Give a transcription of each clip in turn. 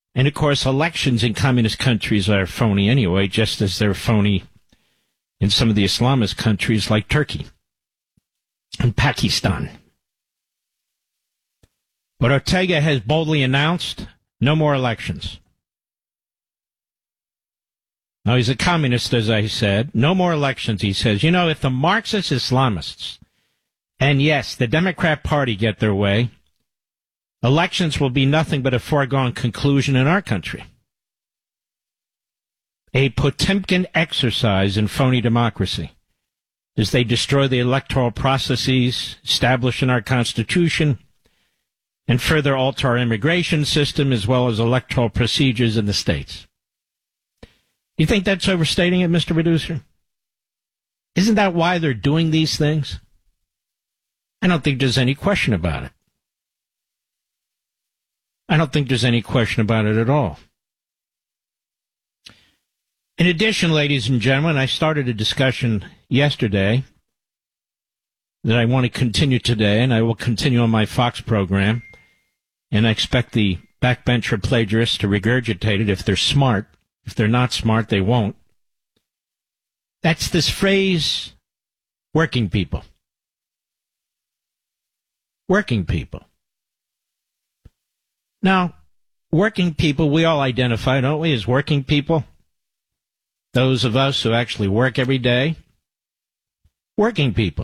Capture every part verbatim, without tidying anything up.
And, of course, elections in communist countries are phony anyway, just as they're phony in some of the Islamist countries like Turkey and Pakistan. But Ortega has boldly announced no more elections. Now, he's a communist, as I said. No more elections, he says. You know, if the Marxist Islamists, and yes, the Democrat Party get their way, elections will be nothing but a foregone conclusion in our country. A Potemkin exercise in phony democracy as they destroy the electoral processes established in our Constitution and further alter our immigration system as well as electoral procedures in the states. You think that's overstating it, Mister Producer? Isn't that why they're doing these things? I don't think there's any question about it. I don't think there's any question about it at all. In addition, ladies and gentlemen, I started a discussion yesterday that I want to continue today, and I will continue on my Fox program, and I expect the backbencher plagiarists to regurgitate it if they're smart. If they're not smart, they won't. That's this phrase, working people. Working people. Now, working people, we all identify, don't we, as working people? Those of us who actually work every day. Working people.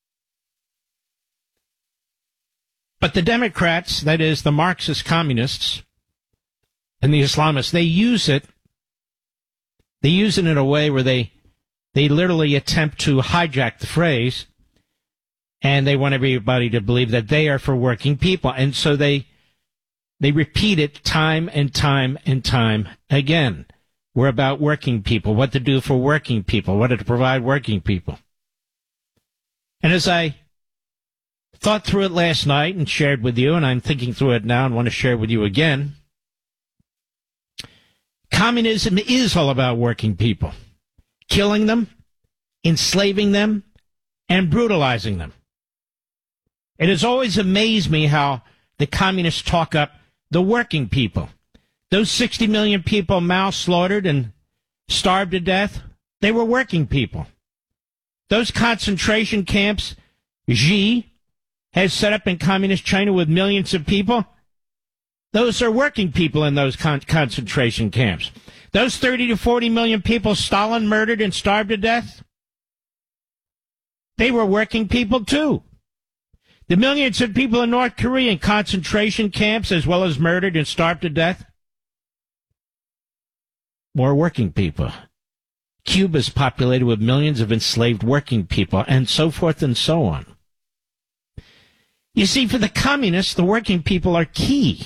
But the Democrats, that is, the Marxist communists and the Islamists, they use it They use it in a way where they they literally attempt to hijack the phrase, and they want everybody to believe that they are for working people. And so they they repeat it time and time and time again. We're about working people, what to do for working people, what to provide working people. And as I thought through it last night and shared with you, and I'm thinking through it now and want to share it with you again, communism is all about working people, killing them, enslaving them, and brutalizing them. It has always amazed me how the communists talk up the working people. Those sixty million people Mao slaughtered and starved to death, they were working people. Those concentration camps Xi has set up in communist China with millions of people, those are working people in those con- concentration camps. Those thirty to forty million people Stalin murdered and starved to death, they were working people too. The millions of people in North Korea in concentration camps as well as murdered and starved to death, more working people. Cuba's populated with millions of enslaved working people, and so forth and so on. You see, for the communists, the working people are key.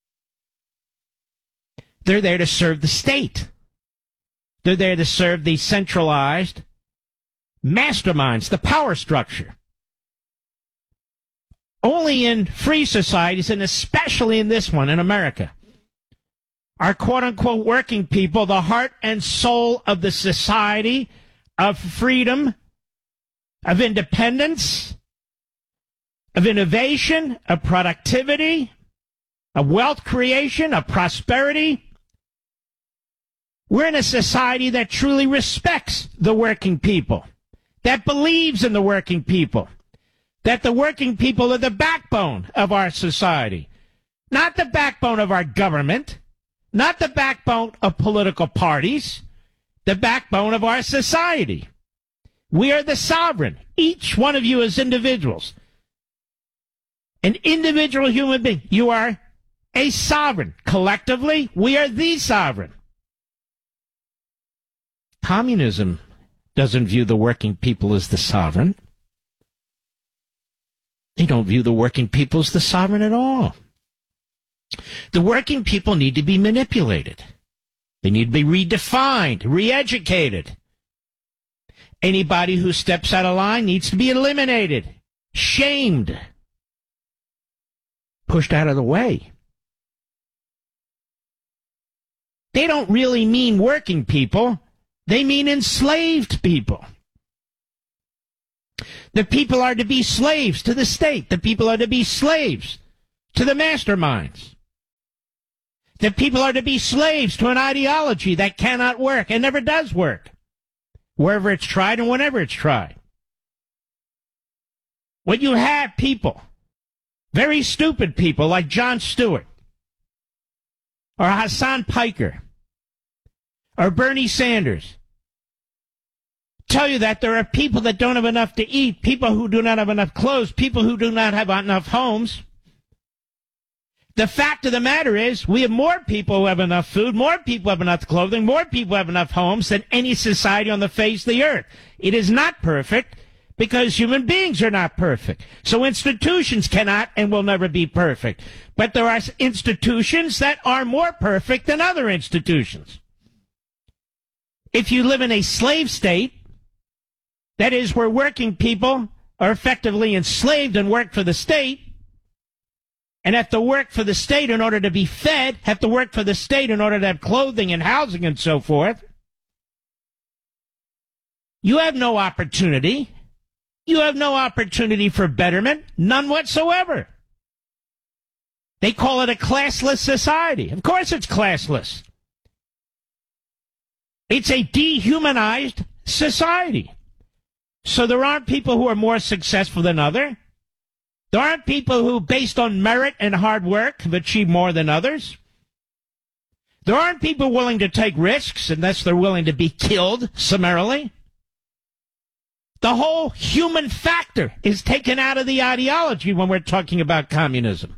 They're there to serve the state. They're there to serve the centralized masterminds, the power structure. Only in free societies, and especially in this one, in America, are quote-unquote working people the heart and soul of the society, of freedom, of independence, of innovation, of productivity, of wealth creation, of prosperity. We're in a society that truly respects the working people, that believes in the working people, that the working people are the backbone of our society, not the backbone of our government, not the backbone of political parties, the backbone of our society. We are the sovereign, each one of you as individuals. An individual human being, you are a sovereign. Collectively, we are the sovereign. Communism doesn't view the working people as the sovereign. They don't view the working people as the sovereign at all. The working people need to be manipulated. They need to be redefined, re-educated. Anybody who steps out of line needs to be eliminated, shamed, pushed out of the way. They don't really mean working people. They mean enslaved people. The people are to be slaves to the state. The people are to be slaves to the masterminds. that people are to be slaves to an ideology that cannot work and never does work, wherever it's tried and whenever it's tried. When you have people, very stupid people like Jon Stewart, or Hassan Piker, or Bernie Sanders, tell you that there are people that don't have enough to eat, people who do not have enough clothes, people who do not have enough homes. The fact of the matter is, we have more people who have enough food, more people have enough clothing, more people have enough homes than any society on the face of the earth. It is not perfect because human beings are not perfect. So institutions cannot and will never be perfect. But there are institutions that are more perfect than other institutions. If you live in a slave state, that is, where working people are effectively enslaved and work for the state, and have to work for the state in order to be fed, have to work for the state in order to have clothing and housing and so forth, you have no opportunity. You have no opportunity for betterment, none whatsoever. They call it a classless society. Of course it's classless. It's a dehumanized society. So there aren't people who are more successful than others. There aren't people who, based on merit and hard work, have achieved more than others. There aren't people willing to take risks unless they're willing to be killed summarily. The whole human factor is taken out of the ideology when we're talking about communism.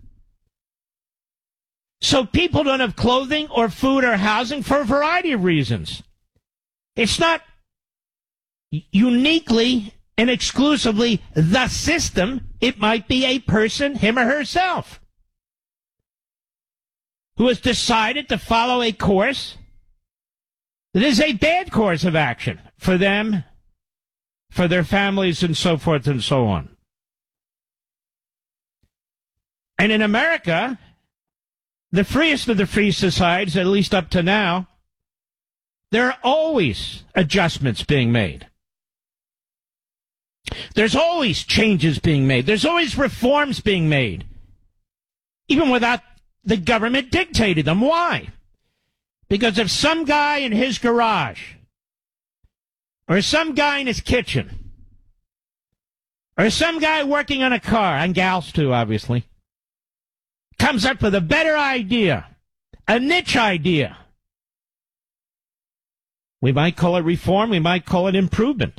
So people don't have clothing or food or housing for a variety of reasons. It's not uniquely and exclusively the system. It might be a person, him or herself, who has decided to follow a course that is a bad course of action for them, for their families, and so forth and so on. And in America, the freest of the free societies, at least up to now, there are always adjustments being made. There's always changes being made. There's always reforms being made, even without the government dictating them. Why? Because if some guy in his garage, or some guy in his kitchen, or some guy working on a car, and gals too, obviously, comes up with a better idea, a niche idea, we might call it reform, we might call it improvement.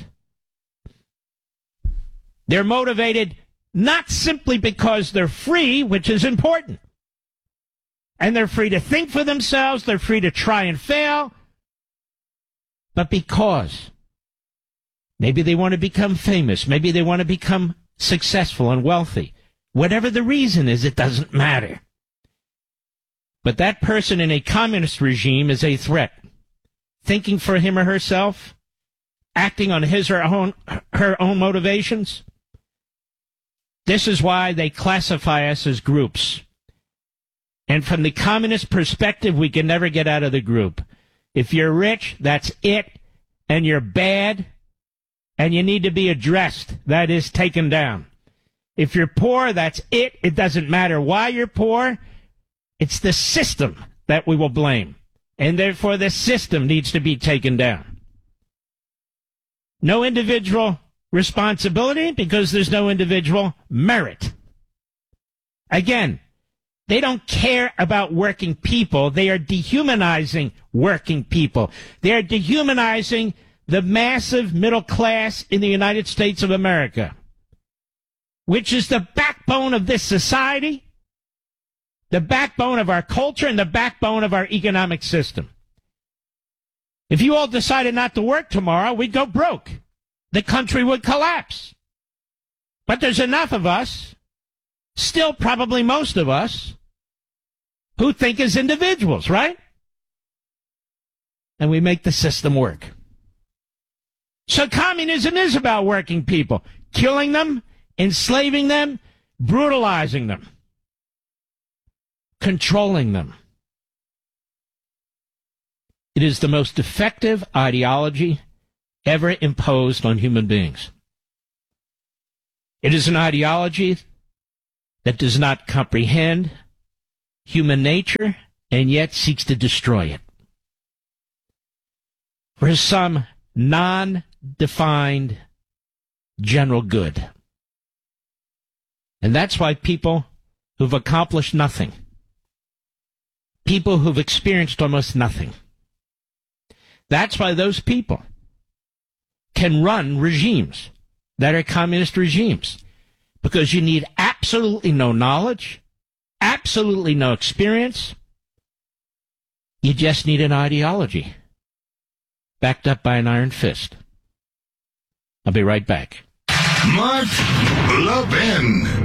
They're motivated not simply because they're free, which is important, and they're free to think for themselves, they're free to try and fail, but because maybe they want to become famous, maybe they want to become successful and wealthy. Whatever the reason is, it doesn't matter. But that person in a communist regime is a threat. Thinking for him or herself, acting on his or own, her own motivations. This is why they classify us as groups. And from the communist perspective, we can never get out of the group. If you're rich, that's it, and you're bad, and you need to be addressed, that is, taken down. If you're poor, that's it. It doesn't matter why you're poor. It's the system that we will blame. And therefore, the system needs to be taken down. No individual responsibility because there's no individual merit. Again, they don't care about working people. They are dehumanizing working people. They are dehumanizing the massive middle class in the United States of America, which is the backbone of this society, the backbone of our culture, and the backbone of our economic system. If you all decided not to work tomorrow, we'd go broke. The country would collapse. But there's enough of us, still probably most of us, who think as individuals, right? And we make the system work. So communism is about working people, killing them, enslaving them, brutalizing them, controlling them. It is the most effective ideology ever imposed on human beings. It is an ideology that does not comprehend human nature and yet seeks to destroy it. For some non-defined general good. And that's why people who've accomplished nothing, people who've experienced almost nothing, that's why those people can run regimes that are communist regimes. Because you need absolutely no knowledge, absolutely no experience. You just need an ideology backed up by an iron fist. I'll be right back. Mark Levin.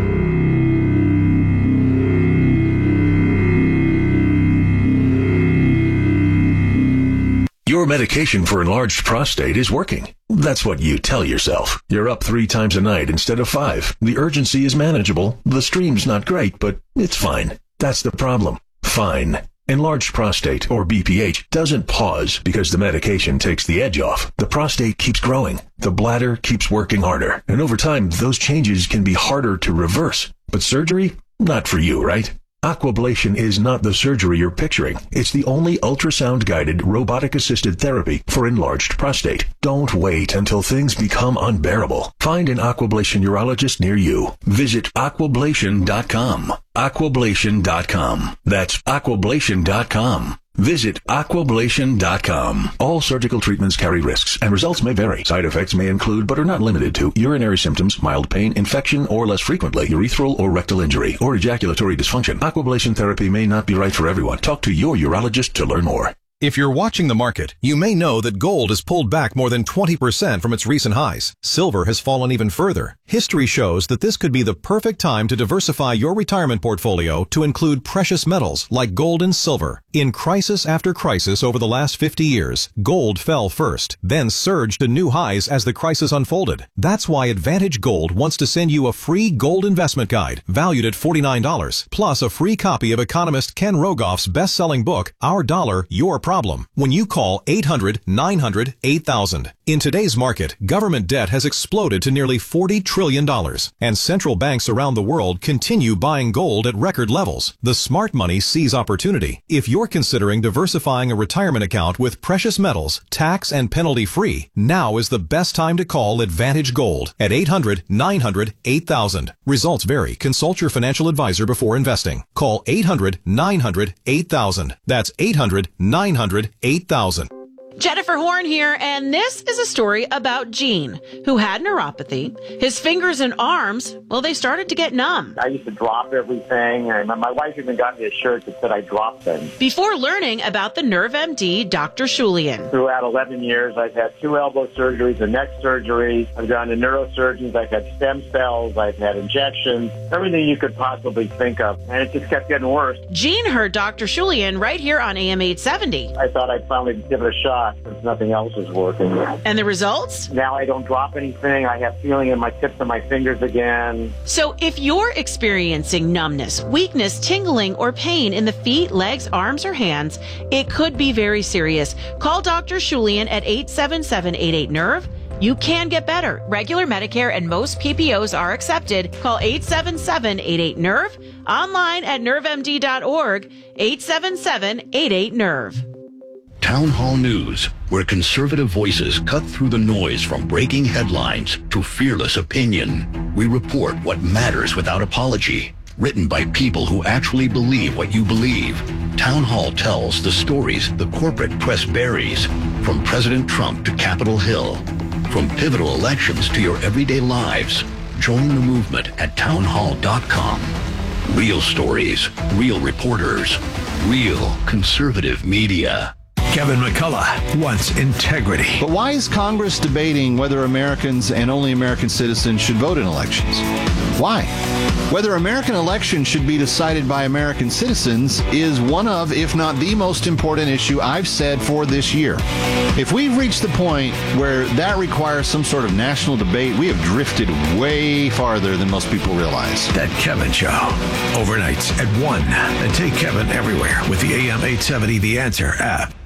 Your medication for enlarged prostate is working. That's what you tell yourself. You're up three times a night instead of five. The urgency is manageable. The stream's not great, but it's fine. That's the problem. Fine. Enlarged prostate, or B P H, doesn't pause because the medication takes the edge off. The prostate keeps growing. The bladder keeps working harder. And over time, those changes can be harder to reverse. But surgery? Not for you, right? Aquablation is not the surgery you're picturing. It's the only ultrasound-guided, robotic-assisted therapy for enlarged prostate. Don't wait until things become unbearable. Find an Aquablation urologist near you. Visit aquablation dot com. aquablation dot com. That's aquablation dot com. Visit aquablation dot com. All surgical treatments carry risks, and results may vary. Side effects may include, but are not limited to, urinary symptoms, mild pain, infection, or less frequently, urethral or rectal injury, or ejaculatory dysfunction. Aquablation therapy may not be right for everyone. Talk to your urologist to learn more. If you're watching the market, you may know that gold has pulled back more than twenty percent from its recent highs. Silver has fallen even further. History shows that this could be the perfect time to diversify your retirement portfolio to include precious metals like gold and silver. In crisis after crisis over the last fifty years, gold fell first, then surged to new highs as the crisis unfolded. That's why Advantage Gold wants to send you a free gold investment guide valued at forty-nine dollars, plus a free copy of economist Ken Rogoff's best-selling book, Our Dollar, Your Problem, when you call eight hundred, nine hundred, eight thousand. In today's market, government debt has exploded to nearly forty trillion dollars, and central banks around the world continue buying gold at record levels. The smart money sees opportunity. If you're considering diversifying a retirement account with precious metals, tax and penalty-free, now is the best time to call Advantage Gold at eight hundred, nine hundred, eight thousand. Results vary. Consult your financial advisor before investing. Call eight hundred, nine hundred, eight thousand. That's eight hundred, nine hundred, eight thousand. Jennifer Horn here, and this is a story about Gene, who had neuropathy. His fingers and arms, well, they started to get numb. I used to drop everything, and my wife even got me a shirt that said I dropped things. Before learning about the NerveMD, Doctor Shulian. Throughout eleven years, I've had two elbow surgeries, a neck surgery. I've gone to neurosurgeons. I've had stem cells. I've had injections, everything you could possibly think of, and it just kept getting worse. Gene heard Doctor Shulian right here on A M eight seventy. I thought I'd finally give it a shot since nothing else was working. And the results? Now I don't drop anything. I have feeling in my tips of my fingers again. So if you're experiencing numbness, weakness, tingling, or pain in the feet, legs, arms, or hands, it could be very serious. Call Doctor Shulian at eight seven seven, eight eight, nerve. You can get better. Regular Medicare and most P P Os are accepted. Call eight seven seven, eight eight, nerve. Online at nerve M D dot org, eight seven seven, eight eight, nerve. Town Hall News, where conservative voices cut through the noise from breaking headlines to fearless opinion. We report what matters without apology. Written by people who actually believe what you believe. Town Hall tells the stories the corporate press buries, from President Trump to Capitol Hill, from pivotal elections to your everyday lives. Join the movement at town hall dot com. Real stories, real reporters, real conservative media. Kevin McCullough wants integrity. But why is Congress debating whether Americans and only American citizens should vote in elections? Why? Whether American elections should be decided by American citizens is one of, if not the most important issue I've said for this year. If we've reached the point where that requires some sort of national debate, we have drifted way farther than most people realize. That Kevin Show. Overnights at one. And take Kevin everywhere with the A M eight seventy The Answer app.